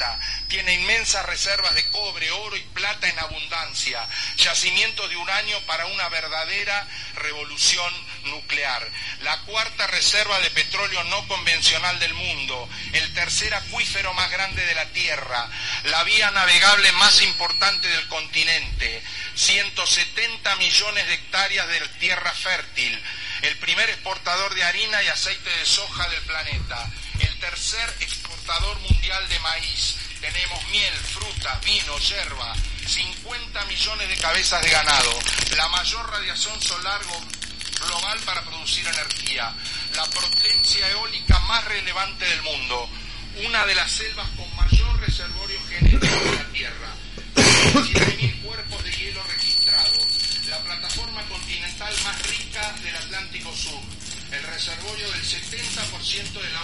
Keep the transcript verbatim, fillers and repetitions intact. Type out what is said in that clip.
planeta. Tiene inmensas reservas de cobre, oro y plata en abundancia, yacimientos de uranio para una verdadera revolución nuclear. La cuarta reserva de petróleo no convencional del mundo, el tercer acuífero más grande de la Tierra, la vía navegable más importante del continente, ciento setenta millones de hectáreas de tierra fértil, el primer exportador de harina y aceite de soja del planeta, el tercer exportador mundial de maíz. Tenemos miel, fruta, vino, yerba, cincuenta millones de cabezas de ganado, la mayor radiación solar global para producir energía, la potencia eólica más relevante del mundo, una de las selvas con mayor reservorio genético de la Tierra, siete mil cuerpos de hielo registrados, la plataforma continental más rica del Atlántico Sur, el reservorio del setenta por ciento de la